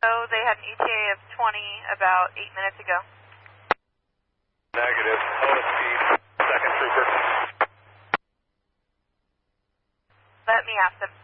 So they had an ETA of 20 about 8 minutes ago. Negative. OSP, second trooper. Let me ask them.